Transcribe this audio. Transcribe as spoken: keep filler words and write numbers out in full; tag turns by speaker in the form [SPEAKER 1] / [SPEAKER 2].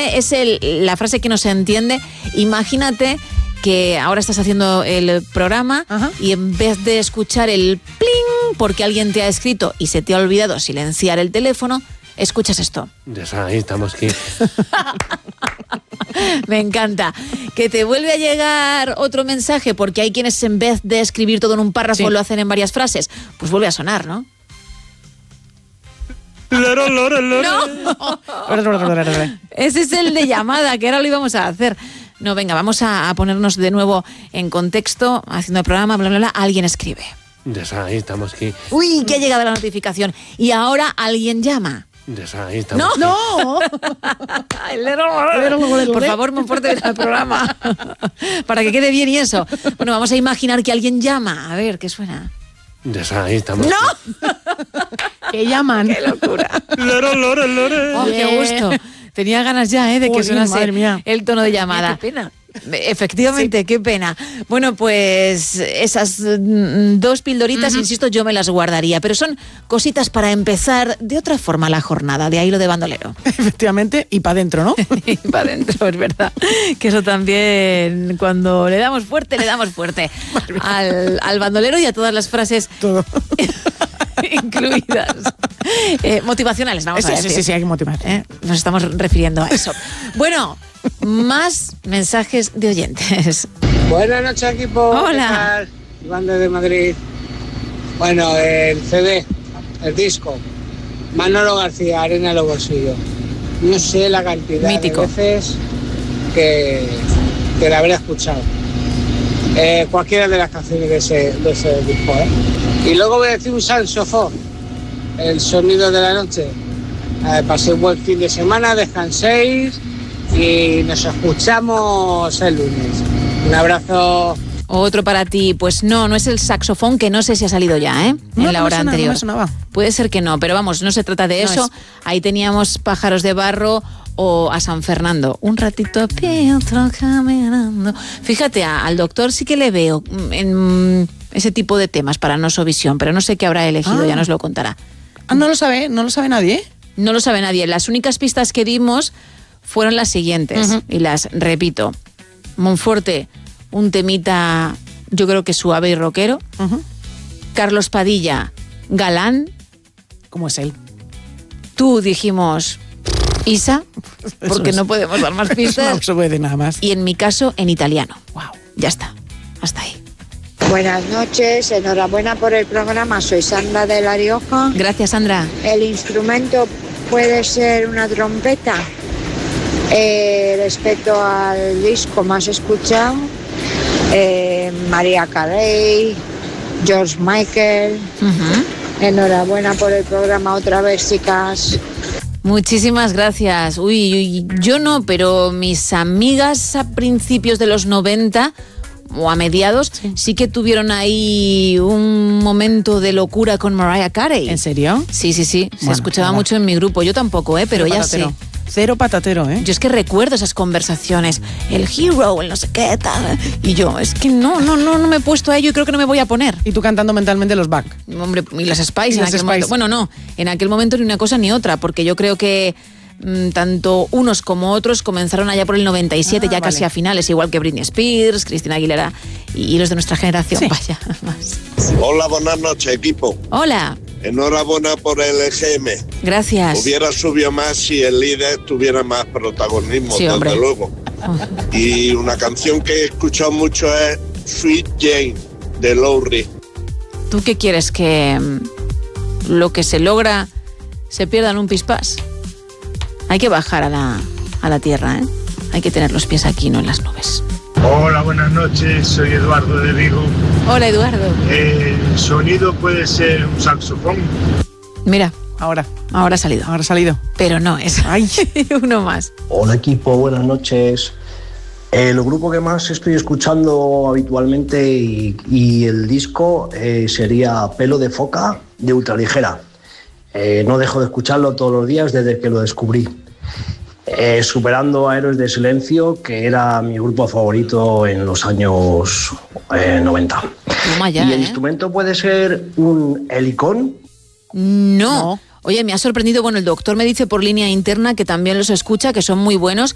[SPEAKER 1] Este es el, la frase que no se entiende. Imagínate que ahora estás haciendo el programa. Ajá. Y en vez de escuchar el pling porque alguien te ha escrito y se te ha olvidado silenciar el teléfono, escuchas esto.
[SPEAKER 2] Ya ahí estamos aquí.
[SPEAKER 1] Me encanta. Que te vuelve a llegar otro mensaje porque hay quienes en vez de escribir todo en un párrafo sí. lo hacen en varias frases. Pues vuelve a sonar, ¿no? No. Ese es el de llamada, que ahora lo íbamos a hacer. No, venga, vamos a, a ponernos de nuevo en contexto, haciendo el programa, bla, bla, bla. Alguien escribe.
[SPEAKER 2] Ya ahí estamos aquí.
[SPEAKER 1] Uy, que ha llegado la notificación. Y ahora alguien llama.
[SPEAKER 2] Ya ahí estamos.
[SPEAKER 1] No, no. Por favor, Monforte, ven al programa. Para que quede bien y eso. Bueno, vamos a imaginar que alguien llama. A ver, ¿qué suena?
[SPEAKER 2] Ya ahí estamos.
[SPEAKER 1] ¡No!
[SPEAKER 3] Que llaman.
[SPEAKER 1] ¡Qué locura!
[SPEAKER 2] Lore, lore, lore.
[SPEAKER 1] Oh, qué gusto. Tenía ganas ya, ¿eh? De que sonase el tono de llamada.
[SPEAKER 3] Qué pena.
[SPEAKER 1] Efectivamente, sí. Qué pena. Bueno, pues esas dos pildoritas, uh-huh. insisto, yo me las guardaría, pero son cositas para empezar de otra forma la jornada, de ahí lo de bandolero.
[SPEAKER 3] Efectivamente, y para adentro, ¿no?
[SPEAKER 1] Y para adentro, es verdad. Que eso también, cuando le damos fuerte, le damos fuerte al, al bandolero y a todas las frases.
[SPEAKER 3] Todo.
[SPEAKER 1] Incluidas. Eh, motivacionales, vamos
[SPEAKER 3] sí,
[SPEAKER 1] a decir.
[SPEAKER 3] Sí, sí, sí, hay que motivar.
[SPEAKER 1] ¿Eh? Nos estamos refiriendo a eso. Bueno, más mensajes de oyentes.
[SPEAKER 4] Buenas noches, equipo.
[SPEAKER 1] Hola.
[SPEAKER 4] Iván de Madrid. Bueno, el C D, el disco. Manolo García, Arena en los bolsillos. No sé la cantidad
[SPEAKER 1] Mítico.
[SPEAKER 4] de veces que, que la habré escuchado. Eh, cualquiera de las canciones de ese, de ese disco, ¿eh? Y luego voy a decir un saxofón, el sonido de la noche. Eh, paséis un buen fin de semana, descanséis y nos escuchamos el lunes. Un abrazo.
[SPEAKER 1] Otro para ti. Pues no, no es el saxofón, que no sé si ha salido ya, ¿eh?
[SPEAKER 3] No,
[SPEAKER 1] en la
[SPEAKER 3] no
[SPEAKER 1] hora
[SPEAKER 3] me suena,
[SPEAKER 1] anterior.
[SPEAKER 3] No me sonaba.
[SPEAKER 1] Puede ser que no, pero vamos, no se trata de
[SPEAKER 3] no
[SPEAKER 1] eso.
[SPEAKER 3] Es.
[SPEAKER 1] Ahí teníamos Pájaros de Barro o a San Fernando. Un ratito a pie, otro caminando. Fíjate, a, al doctor sí que le veo en ese tipo de temas para Nosovisión, pero no sé qué habrá elegido, ah. ya nos lo contará.
[SPEAKER 3] Ah, no lo sabe, no lo sabe nadie.
[SPEAKER 1] No lo sabe nadie. Las únicas pistas que dimos fueron las siguientes, uh-huh. y las repito. Monforte, un temita, yo creo que suave y rockero. Uh-huh. Carlos Padilla, galán.
[SPEAKER 3] ¿Cómo es él?
[SPEAKER 1] Tú dijimos Isa, porque no podemos dar más pistas.
[SPEAKER 3] No se puede nada más.
[SPEAKER 1] Y en mi caso, en italiano. Wow, ya está. Hasta ahí.
[SPEAKER 5] Buenas noches, enhorabuena por el programa. Soy Sandra de La Rioja.
[SPEAKER 1] Gracias, Sandra.
[SPEAKER 5] El instrumento puede ser una trompeta. Eh, respecto al disco más escuchado, eh, María Carey, George Michael. Uh-huh. Enhorabuena por el programa otra vez, chicas.
[SPEAKER 1] Muchísimas gracias. Uy, uy, yo no, pero mis amigas a principios de los noventa o a mediados sí. sí que tuvieron ahí un momento de locura con Mariah Carey.
[SPEAKER 3] ¿En serio?
[SPEAKER 1] Sí, sí, sí. Se
[SPEAKER 3] bueno,
[SPEAKER 1] escuchaba
[SPEAKER 3] nada.
[SPEAKER 1] mucho en mi grupo. Yo tampoco, ¿eh? Pero ella sí.
[SPEAKER 3] Cero patatero, ¿eh?
[SPEAKER 1] Yo es que recuerdo esas conversaciones. El hero, el no sé qué, tal. Y yo, es que no, no, no, no me he puesto a ello y creo que no me voy a poner.
[SPEAKER 3] Y tú cantando mentalmente los back.
[SPEAKER 1] Hombre, y las Spice.
[SPEAKER 3] Y
[SPEAKER 1] en
[SPEAKER 3] las
[SPEAKER 1] aquel
[SPEAKER 3] Spice.
[SPEAKER 1] momento. Bueno, no. En aquel momento ni una cosa ni otra, porque yo creo que mmm, tanto unos como otros comenzaron allá por el noventa y siete, ah, ya vale. casi a finales, igual que Britney Spears, Cristina Aguilera y, y los de nuestra generación. Sí. Vaya, más.
[SPEAKER 6] Hola, buenas noches, equipo.
[SPEAKER 1] Hola.
[SPEAKER 6] Enhorabuena por el E G M.
[SPEAKER 1] Gracias.
[SPEAKER 6] Hubiera subido más si el líder tuviera más protagonismo,
[SPEAKER 1] sí,
[SPEAKER 6] desde
[SPEAKER 1] hombre.
[SPEAKER 6] luego. Oh. Y una canción que he escuchado mucho es Sweet Jane, de Lowry.
[SPEAKER 1] ¿Tú qué quieres? ¿Que lo que se logra se pierda en un pispás? Hay que bajar a la, a la tierra, ¿eh? Hay que tener los pies aquí, no en las nubes.
[SPEAKER 7] Hola, buenas noches, soy Eduardo de Vigo.
[SPEAKER 1] Hola, Eduardo.
[SPEAKER 7] El sonido puede ser un saxofón.
[SPEAKER 1] Mira,
[SPEAKER 3] ahora.
[SPEAKER 1] Ahora ha salido.
[SPEAKER 3] Ahora ha salido.
[SPEAKER 1] Pero no, es
[SPEAKER 3] Ay.
[SPEAKER 1] uno más.
[SPEAKER 8] Hola, equipo, buenas noches. El grupo que más estoy escuchando habitualmente y, y el disco eh, sería Pelo de Foca, de Ultraligera. Eh, no dejo de escucharlo todos los días desde que lo descubrí. Eh, superando a Héroes de Silencio, que era mi grupo favorito en los años eh, noventa.
[SPEAKER 1] Toma ya,
[SPEAKER 8] ¿Y el
[SPEAKER 1] ¿eh?
[SPEAKER 8] instrumento puede ser un helicón?
[SPEAKER 1] No. no. Oye, me ha sorprendido, bueno, el doctor me dice por línea interna que también los escucha, que son muy buenos,